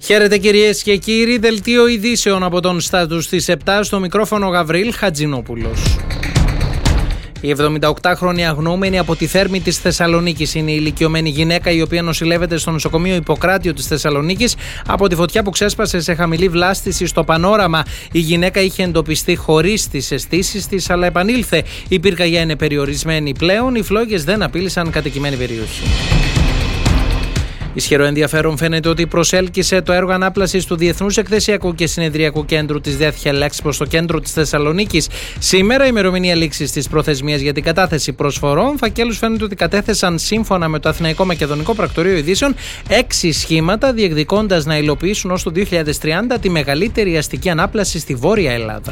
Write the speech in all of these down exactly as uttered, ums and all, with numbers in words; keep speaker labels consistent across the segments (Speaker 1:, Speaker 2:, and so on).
Speaker 1: Χαίρετε κυρίες και κύριοι, δελτίο ειδήσεων από τον Στάτους της επτά, στο μικρόφωνο Γαβρίλ Χατζηνόπουλος. Η εβδομηνταοκτάχρονη αγνοούμενη από τη Θέρμη της Θεσσαλονίκης είναι η ηλικιωμένη γυναίκα η οποία νοσηλεύεται στο νοσοκομείο Ιπποκράτιο της Θεσσαλονίκης από τη φωτιά που ξέσπασε σε χαμηλή βλάστηση στο Πανόραμα. Η γυναίκα είχε εντοπιστεί χωρίς τις αισθήσεις της, αλλά επανήλθε. Η πυρκαγιά είναι περιορισμένη πλέον, οι φλόγες δεν απείλησαν κατοικημένη περιοχή. Ισχυρό ενδιαφέρον φαίνεται ότι προσέλκυσε το έργο ανάπλασης του Διεθνούς Εκθεσιακού και Συνεδριακού Κέντρου της Death Expo στο κέντρο της Θεσσαλονίκης. Σήμερα, ημερομηνία λήξης της προθεσμίας για την κατάθεση προσφορών. Φακέλους φαίνεται ότι κατέθεσαν, σύμφωνα με το Αθηναϊκό Μακεδονικό Πρακτορείο Ειδήσεων, έξι σχήματα, διεκδικώντας να υλοποιήσουν ως το δύο χιλιάδες τριάντα τη μεγαλύτερη αστική ανάπλαση στη Βόρεια Ελλάδα.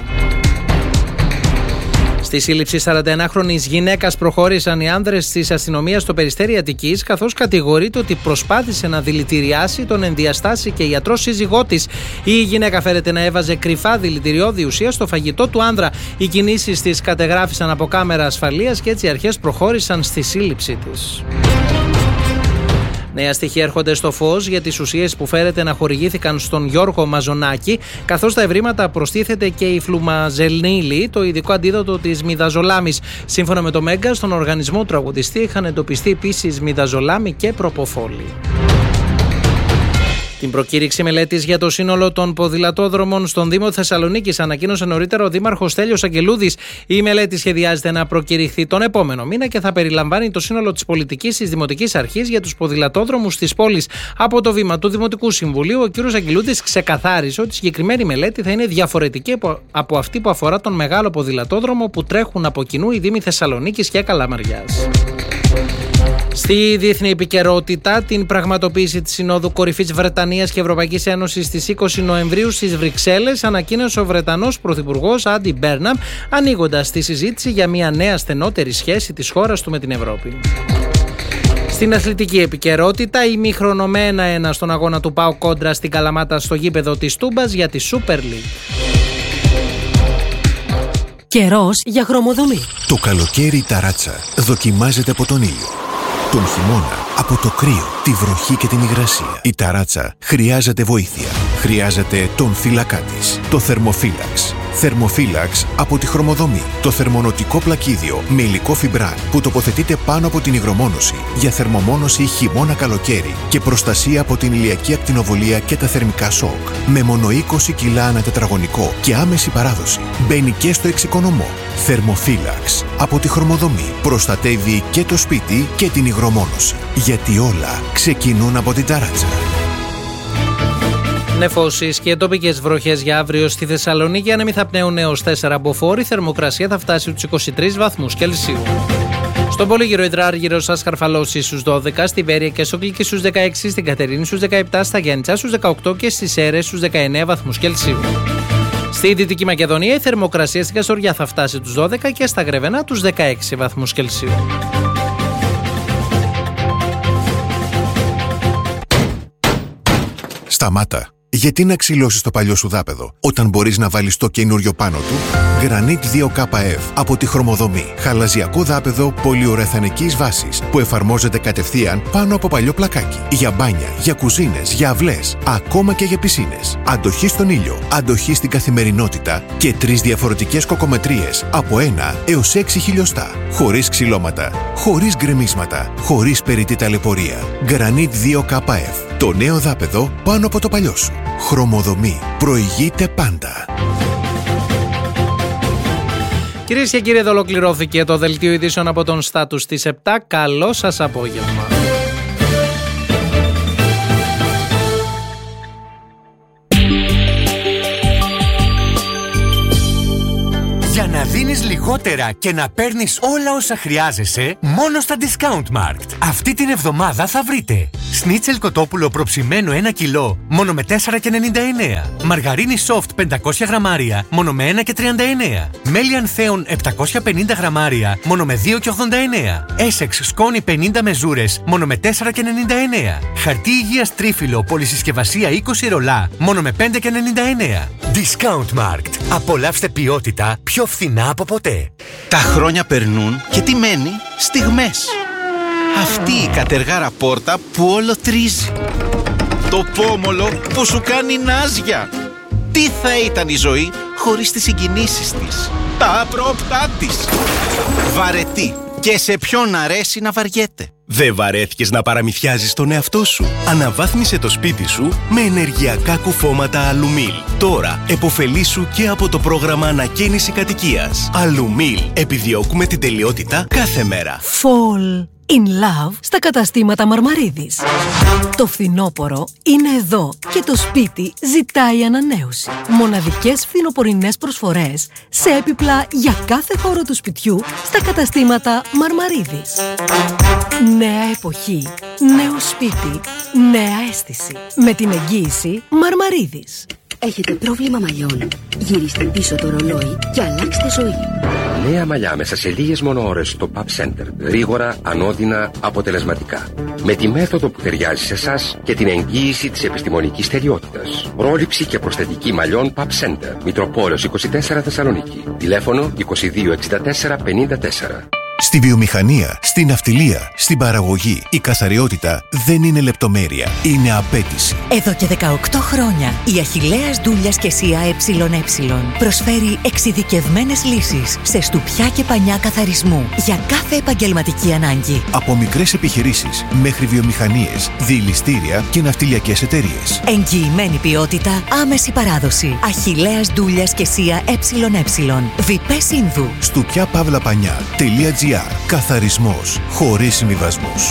Speaker 1: Στη σύλληψη σαρανταενάχρονης γυναίκας προχώρησαν οι άνδρες της αστυνομίας στο Περιστέρι Αττικής, καθώς κατηγορείται ότι προσπάθησε να δηλητηριάσει τον ενδιαστάση και ιατρό σύζυγό της. Η γυναίκα φέρεται να έβαζε κρυφά δηλητηριώδη ουσία στο φαγητό του άνδρα. Οι κινήσεις της κατεγράφησαν από κάμερα ασφαλείας και έτσι οι αρχές προχώρησαν στη σύλληψή της. Νέα στοιχεία έρχονται στο φως για τις ουσίες που φέρεται να χορηγήθηκαν στον Γιώργο Μαζονάκη, καθώς στα ευρήματα προστίθεται και η φλουμαζελνίλη, το ειδικό αντίδοτο της μιδαζολάμης. Σύμφωνα με το Μέγκα, στον οργανισμό του τραγουδιστή είχαν εντοπιστεί επίσης μιδαζολάμη και προποφόλη. Την προκήρυξη μελέτης για το σύνολο των ποδηλατόδρομων στον Δήμο Θεσσαλονίκης ανακοίνωσε νωρίτερα ο Δήμαρχος Στέλιος Αγγελούδης. Η μελέτη σχεδιάζεται να προκηρυχθεί τον επόμενο μήνα και θα περιλαμβάνει το σύνολο της πολιτικής της Δημοτικής Αρχής για τους ποδηλατόδρομους της πόλης. Από το βήμα του Δημοτικού Συμβουλίου, ο κ. Αγγελούδης ξεκαθάρισε ότι η συγκεκριμένη μελέτη θα είναι διαφορετική από αυτή που αφορά τον μεγάλο ποδηλατόδρομο που τρέχουν από κοινού οι Δήμοι Θεσσαλονίκης και Καλαμαριάς. Στη διεθνή επικαιρότητα, την πραγματοποίηση της Συνόδου Κορυφής Βρετανίας και Ευρωπαϊκής Ένωσης στις είκοσι Νοεμβρίου στις Βρυξέλλες ανακοίνωσε ο Βρετανός Πρωθυπουργός Άντι Μπέρναμ, ανοίγοντας τη συζήτηση για μια νέα στενότερη σχέση της χώρας του με την Ευρώπη. Στην αθλητική επικαιρότητα, ημίχρονο με ένα ένα στον αγώνα του ΠΑΟΚ κόντρα στην Καλαμάτα στο γήπεδο της Τούμπας για τη Super League.
Speaker 2: Καιρός για χρωμοδομή.
Speaker 3: Το καλοκαίρι η ταράτσα δοκιμάζεται από τον ήλιο. Τον χειμώνα από το κρύο, τη βροχή και την υγρασία. Η ταράτσα χρειάζεται βοήθεια. Χρειάζεται τον θύλακά της, το θερμοφύλαξ. Θερμοφύλαξ από τη χρωμοδομή. Το θερμονοτικό πλακίδιο με υλικό φιμπράν που τοποθετείται πάνω από την υγρομόνωση για θερμομόνωση χειμώνα-καλοκαίρι και προστασία από την ηλιακή ακτινοβολία και τα θερμικά σοκ. Με μόνο είκοσι κιλά ανά τετραγωνικό και άμεση παράδοση. Μπαίνει και στο εξοικονομό. Θερμοφύλαξ από τη χρωμοδομή. Προστατεύει και το σπίτι και την υγρομόνωση. Γιατί όλα ξεκινούν από την ταράτσα.
Speaker 1: Νεφώσεις και τοπικές βροχές για αύριο στη Θεσσαλονίκη. Άνεμοι θα πνέουν έως τέσσερα μποφόρ. Η θερμοκρασία θα φτάσει στους είκοσι τρεις βαθμούς Κελσίου. Στον Πολύγυρο Υδράργυρο σας Χαρφαλώσει στους δώδεκα, στη Βέρεια και Σοκλίκη στους δεκαέξι, στην Κατερίνη στους δεκαεπτά, στα Γιάννητσά στους δεκαοκτώ και στις Σέρρες στους δεκαεννέα βαθμούς Κελσίου. Στη Δυτική Μακεδονία η θερμοκρασία στην Καστοριά θα φτάσει τους δώδεκα και στα Γρεβενά τους δεκαέξι βαθμούς Κελσίου.
Speaker 3: Σταμάτα. Γιατί να ξυλώσεις το παλιό σου δάπεδο όταν μπορείς να βάλεις το καινούριο πάνω του? Granit δύο K F από τη χρωμοδομή. Χαλαζιακό δάπεδο πολυουρεθανικής βάσης που εφαρμόζεται κατευθείαν πάνω από παλιό πλακάκι. Για μπάνια, για κουζίνες, για αυλές, ακόμα και για πισίνες. Αντοχή στον ήλιο, αντοχή στην καθημερινότητα και τρεις διαφορετικές κοκομετρίες από ένα έως έξι χιλιοστά. Χωρίς ξυλώματα, χωρίς γκρεμίσματα, χωρίς περιττή ταλαιπωρία. Granit δύο K F. Το νέο δάπεδο πάνω από το παλιό σου. Χρωμοδομή. Προηγείται πάντα.
Speaker 1: Κυρίες και κύριοι, εδώ ολοκληρώθηκε το δελτίο ειδήσεων από τον Στάτους της επτά. Καλό σας απόγευμα.
Speaker 4: Για να δίνεις λιγότερα και να παίρνεις όλα όσα χρειάζεσαι, μόνο στα Discountmarkt. Αυτή την εβδομάδα θα βρείτε σνίτσελ κοτόπουλο προψημένο ένα κιλό, μόνο με τέσσερα και ενενήντα εννέα. Μαργαρίνη soft πεντακόσια γραμμάρια, μόνο με ένα και τριάντα εννέα. Μέλι ανθέων επτακόσια πενήντα γραμμάρια, μόνο με δύο και ογδόντα εννέα. Essex σκόνη πενήντα μεζούρες, μόνο με τέσσερα και ενενήντα εννέα. Χαρτί υγείας τρίφυλλο πολυσυσκευασία είκοσι ρολά, μόνο με πέντε και ενενήντα εννέα. Discountmarkt. Απολαύστε ποιότητα πιο φθηνά από ποτέ.
Speaker 5: Τα χρόνια περνούν και τι μένει? Στιγμές. Αυτή η κατεργάρα πόρτα που όλο τρίζει. Το πόμολο που σου κάνει νάζια. Τι θα ήταν η ζωή χωρίς τις συγκινήσεις της, τα απρόπτά της. Βαρετή. Και σε ποιον αρέσει να βαριέται.
Speaker 6: Δεν βαρέθηκες να παραμυθιάζεις τον εαυτό σου? Αναβάθμισε το σπίτι σου με ενεργειακά κουφώματα Αλουμίλ. Τώρα επωφελήσου και από το πρόγραμμα ανακαίνιση κατοικίας. Αλουμίλ. Επιδιώκουμε την τελειότητα κάθε μέρα.
Speaker 2: Fall in love στα καταστήματα Μαρμαρίδης. Το φθινόπωρο είναι εδώ και το σπίτι ζητάει ανανέωση. Μοναδικές φθινοπορεινές προσφορές σε έπιπλα για κάθε χώρο του σπιτιού στα καταστήματα Μαρμαρίδης. Νέα εποχή, νέο σπίτι, νέα αίσθηση. Με την εγγύηση Μαρμαρίδης.
Speaker 7: Έχετε πρόβλημα μαλλιών? Γυρίστε πίσω το ρολόι και αλλάξτε ζωή.
Speaker 8: Νέα μαλλιά μέσα σε λίγες μόνο ώρες στο Pub Center. Γρήγορα, ανώδυνα, αποτελεσματικά. Με τη μέθοδο που ταιριάζει σε εσάς και την εγγύηση της επιστημονικής τελειότητας. Πρόληψη και προσθετική μαλλιών Pub Center. Μητροπόλεως είκοσι τέσσερα Θεσσαλονίκη. Τηλέφωνο είκοσι δύο εξήντα τέσσερα πενήντα τέσσερα.
Speaker 3: Στη βιομηχανία, στην ναυτιλία, στην παραγωγή, η καθαριότητα δεν είναι λεπτομέρεια, είναι απέτηση.
Speaker 9: Εδώ και δεκαοκτώ χρόνια η Αχιλλέας Ντούλιας και Σία ΕΕ προσφέρει εξειδικευμένες λύσεις σε στουπιά και πανιά καθαρισμού για κάθε επαγγελματική ανάγκη.
Speaker 3: Από μικρές επιχειρήσεις μέχρι βιομηχανίες, διηλιστήρια και ναυτιλιακές εταιρείες.
Speaker 9: Εγγυημένη ποιότητα, άμεση παράδοση. Αχιλλέας Ντούλιας και Σία ΕΕ. Βιπέ Σύνδου.
Speaker 3: στουπιά παύλα πανιά τελεία τζι άρ. Καθαρισμός χωρίς συμβιβασμούς.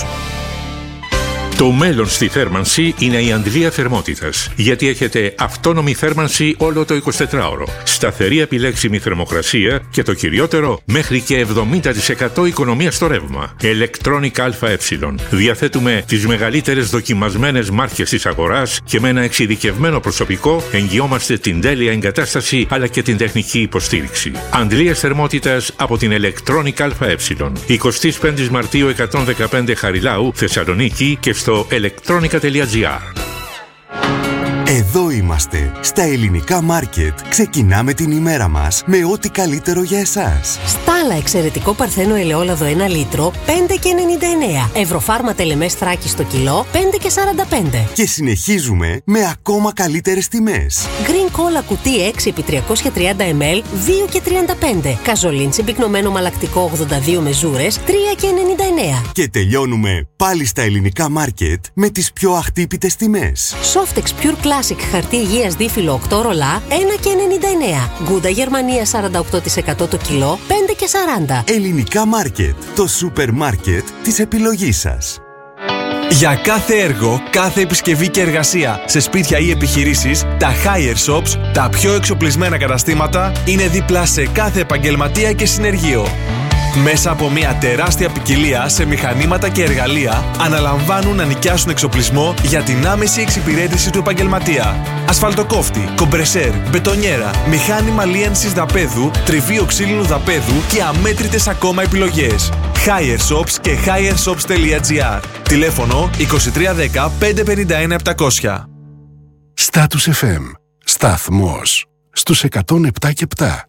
Speaker 10: Το μέλλον στη θέρμανση είναι η Αντλία Θερμότητας, γιατί έχετε αυτόνομη θέρμανση όλο το εικοσιτετράωρο, σταθερή επιλέξιμη θερμοκρασία και το κυριότερο, μέχρι και εβδομήντα τοις εκατό οικονομία στο ρεύμα. Electronic ΑΕ. Διαθέτουμε τις μεγαλύτερες δοκιμασμένες μάρκες της αγοράς και με ένα εξειδικευμένο προσωπικό εγγυόμαστε την τέλεια εγκατάσταση αλλά και την τεχνική υποστήριξη. Αντλίας Θερμότητας από την Electronic ΑΕ. εικοστή πέμπτη Μαρτίου εκατόν δεκαπέντε Χαριλάου, Θεσσαλονίκη και στο electronica τελεία τζι άρ.
Speaker 11: Εδώ είμαστε, στα Ελληνικά Μάρκετ. Ξεκινάμε την ημέρα μας με ό,τι καλύτερο για εσάς.
Speaker 2: Στάλα εξαιρετικό παρθένο ελαιόλαδο ένα λίτρο, πέντε και ενενήντα εννέα. Ευρωφάρμα τελεμές Θράκη στο κιλό, πέντε και σαράντα πέντε.
Speaker 11: Και συνεχίζουμε με ακόμα καλύτερες τιμές.
Speaker 2: Green Cola κουτί έξι επί τριακόσια τριάντα μιλιλίτρα, δύο και τριάντα πέντε. Καζολίν συμπυκνωμένο μαλακτικό ογδόντα δύο μεζούρες, τρία και ενενήντα εννέα.
Speaker 11: Και τελειώνουμε πάλι στα Ελληνικά Μάρκετ με τις πιο αχτύπητες τιμές.
Speaker 2: Softex Pure Classic χαρτί υγείας δίφυλλο οκτώ ρολά, ένα και ενενήντα εννέα. Γκούντα Γερμανία σαράντα οκτώ τοις εκατό το κιλό, πέντε και σαράντα.
Speaker 11: Ελληνικά Μάρκετ, το σούπερ μάρκετ της επιλογής σας.
Speaker 12: Για κάθε έργο, κάθε επισκευή και εργασία σε σπίτια ή επιχειρήσεις, τα Hire Shops, τα πιο εξοπλισμένα καταστήματα, είναι δίπλα σε κάθε επαγγελματία και συνεργείο. Μέσα από μια τεράστια ποικιλία σε μηχανήματα και εργαλεία, αναλαμβάνουν να νοικιάσουν εξοπλισμό για την άμεση εξυπηρέτηση του επαγγελματία. Ασφαλτοκόφτη, κομπρεσέρ, μπετονιέρα, μηχάνημα λίανσης δαπέδου, τριβείο ξύλινου δαπέδου και αμέτρητες ακόμα επιλογές. Hire Shops και hire shops τελεία τζι άρ. Τηλέφωνο είκοσι τρία δέκα πεντακόσια πενήντα ένα επτακόσια.
Speaker 13: Status εφ εμ. Σταθμός στους εκατόν επτά και επτά.